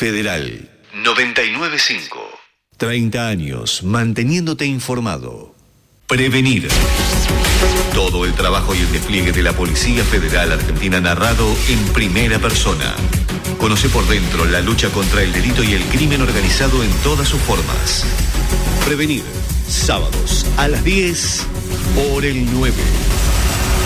Federal 995. 30 años manteniéndote informado. Prevenir. Todo el trabajo y el despliegue de la Policía Federal Argentina narrado en primera persona. Conoce por dentro la lucha contra el delito y el crimen organizado en todas sus formas. Prevenir. Sábados a las 10 por el 9.